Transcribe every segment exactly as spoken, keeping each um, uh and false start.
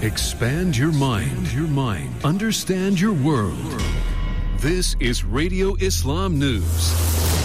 Expand your mind. Your mind. Understand your world. This is Radio Islam News.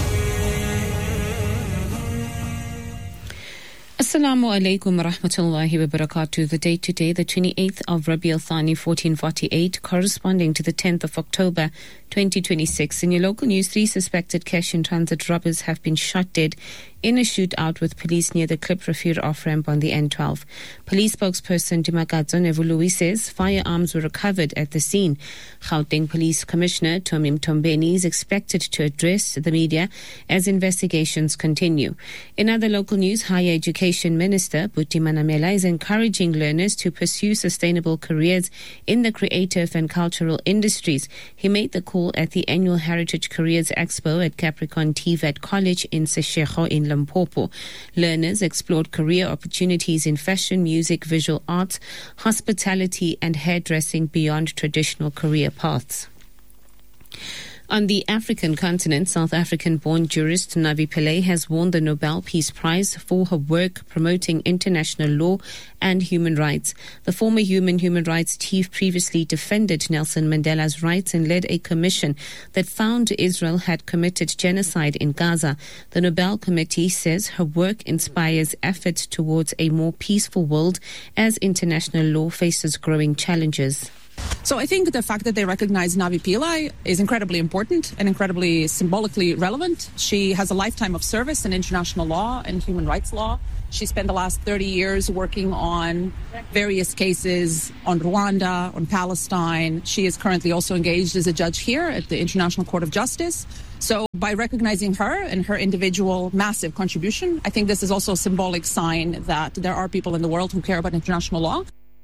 Assalamu alaikum wa rahmatullahi wa barakatuh. The date today, the twenty-eighth of Rabi al-Thani, fourteen forty-eight, corresponding to the tenth of October, twenty twenty-six. In your local news, three suspected cash in transit robbers have been shot dead in a shootout with police near the Klip Rafir off-ramp on the N twelve. Police spokesperson Dimakadzo Nevului says firearms were recovered at the scene. Gauteng Police Commissioner Tomim Tombeni is expected to address the media as investigations continue. In other local news, Higher Education Minister Buti Manamela is encouraging learners to pursue sustainable careers in the creative and cultural industries. He made the call at the annual Heritage Careers Expo at Capricorn T V E T College in Seshego in Limpopo. Learners explored career opportunities in fashion, music, visual arts, hospitality and hairdressing beyond traditional career paths. On the African continent, South African-born jurist Navi Pillay has won the Nobel Peace Prize for her work promoting international law and human rights. The former human human rights chief previously defended Nelson Mandela's rights and led a commission that found Israel had committed genocide in Gaza. The Nobel Committee says her work inspires efforts towards a more peaceful world as international law faces growing challenges. So I think the fact that they recognize Navi Pillay is incredibly important and incredibly symbolically relevant. She has a lifetime of service in international law and human rights law. She spent the last thirty years working on various cases on Rwanda, on Palestine. She is currently also engaged as a judge here at the International Court of Justice. So by recognizing her and her individual massive contribution, I think this is also a symbolic sign that there are people in the world who care about international law.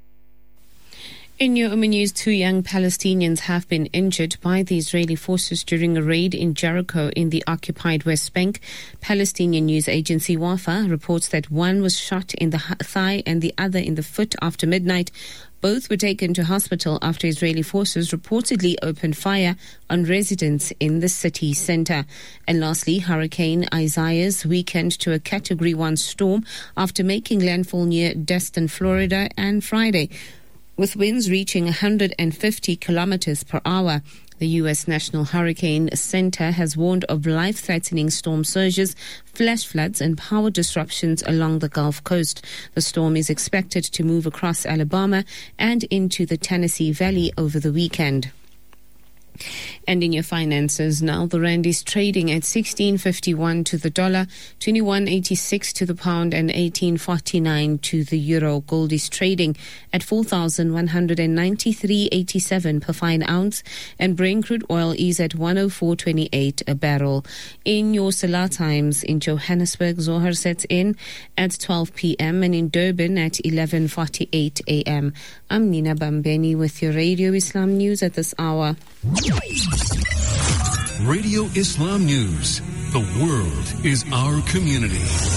In your Umm News, two young Palestinians have been injured by the Israeli forces during a raid in Jericho in the occupied West Bank. Palestinian news agency Wafa reports that one was shot in the thigh and the other in the foot after midnight. Both were taken to hospital after Israeli forces reportedly opened fire on residents in the city centre. And lastly, Hurricane Isaias weakened to a Category one storm after making landfall near Destin, Florida, on Friday, with winds reaching one hundred fifty kilometers per hour. The U S National Hurricane Center has warned of life-threatening storm surges, flash floods and power disruptions along the Gulf Coast. The storm is expected to move across Alabama and into the Tennessee Valley over the weekend. And in your finances now, the rand is trading at sixteen fifty-one to the dollar, twenty-one eighty-six to the pound and eighteen forty-nine to the euro. Gold is trading at four thousand one hundred ninety-three eighty-seven per fine ounce, and Brent crude oil is at one oh four twenty-eight a barrel. In your Salah times, in Johannesburg, Zohar sets in at twelve p.m. and in Durban at eleven forty-eight a.m. I'm Nina Bambeni with your Radio Islam News at this hour. Radio Islam News. The world is our community.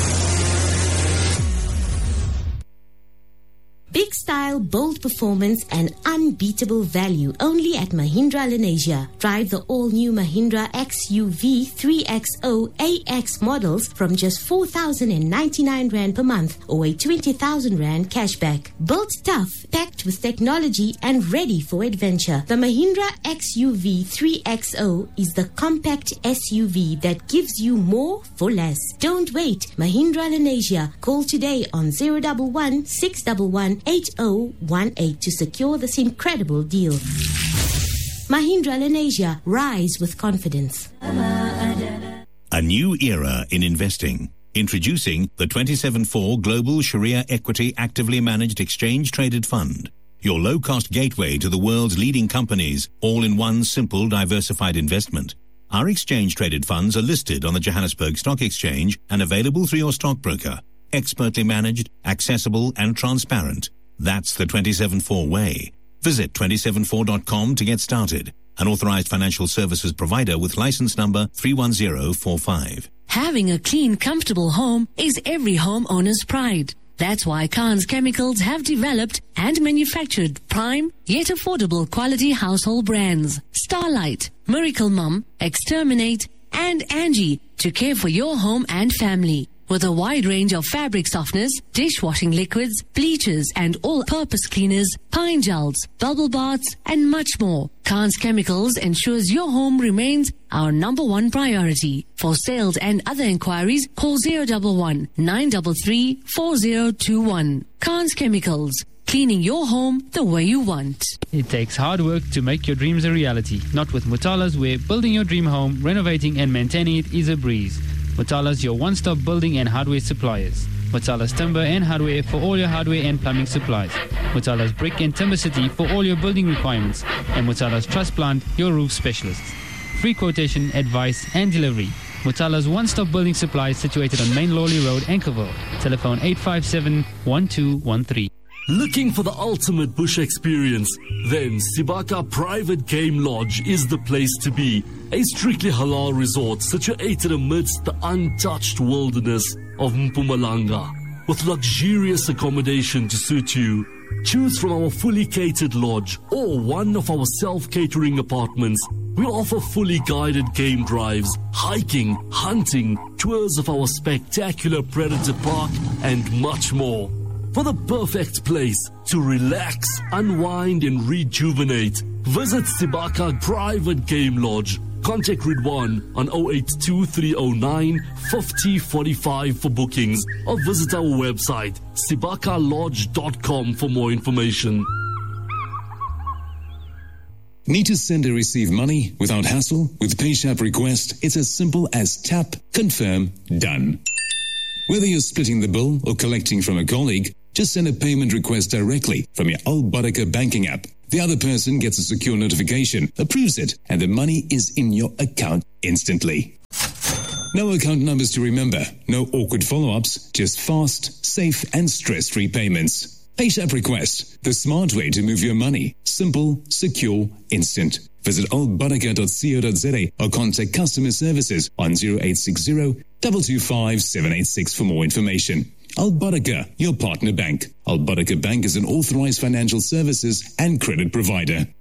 Big style, bold performance and unbeatable value only at Mahindra Lenasia. Drive the all-new Mahindra X U V three X zero A X models from just four thousand ninety-nine rand per month or a twenty thousand rand cashback. Built tough, packed with technology and ready for adventure. The Mahindra X U V three X zero is the compact S U V that gives you more for less. Don't wait. Mahindra Lenasia. Call today on zero one one, six one one, eight oh one eight to secure this incredible deal. Mahindra Lenasia, rise with confidence. A new era in investing. Introducing the twenty-seven four Global Sharia Equity Actively Managed Exchange Traded Fund. Your low-cost gateway to the world's leading companies, all in one simple diversified investment. Our exchange-traded funds are listed on the Johannesburg Stock Exchange and available through your stockbroker. Expertly managed, accessible and transparent. That's the twenty-seven four way. Visit twenty-seven four dot com to get started. An authorized financial services provider with license number three one zero four five. Having a clean, comfortable home is every homeowner's pride. That's why Khan's Chemicals have developed and manufactured prime yet affordable quality household brands. Starlight, Miracle Mum, Exterminate and Angie to care for your home and family. with a wide range of fabric softeners, dishwashing liquids, bleachers and all-purpose cleaners, pine gels, bubble baths and much more. Khan's Chemicals ensures your home remains our number one priority. For sales and other inquiries, call zero one one, nine three three, four zero two one. Khan's Chemicals, cleaning your home the way you want. It takes hard work to make your dreams a reality. Not with Mutala's, where building your dream home, renovating and maintaining it is a breeze. Mutala's, your one-stop building and hardware suppliers. Mutala's Timber and Hardware for all your hardware and plumbing supplies. Mutala's Brick and Timber City for all your building requirements. And Mutala's Truss Plant, your roof specialists. Free quotation, advice and delivery. Mutala's one-stop building supplies situated on Main Lawley Road, Anchorville. Telephone eight five seven, one two one three. Looking for the ultimate bush experience? Then Sibaka Private Game Lodge is the place to be. A strictly halal resort situated amidst the untouched wilderness of Mpumalanga, with luxurious accommodation to suit you. Choose from our fully catered lodge or one of our self-catering apartments. We offer fully guided game drives, hiking, hunting, tours of our spectacular Predator Park and much more. For the perfect place to relax, unwind and rejuvenate, visit Sibaka Private Game Lodge. Contact Ridwan on zero eight two three zero nine, five zero four five for bookings or visit our website sibaka lodge dot com for more information. Need to send or receive money without hassle? With PayShap Request, it's as simple as tap, confirm, done. Whether you're splitting the bill or collecting from a colleague, just send a payment request directly from your Al Barakah banking app. The other person gets a secure notification, approves it, and the money is in your account instantly. No account numbers to remember, no awkward follow-ups, just fast, safe, and stress-free payments. PayShap Request, the smart way to move your money. Simple, secure, instant. Visit al barakah dot co dot za or contact customer services on zero eight six zero, two two five, seven eight six for more information. Al Barakah, your partner bank. Al Barakah Bank is an authorized financial services and credit provider.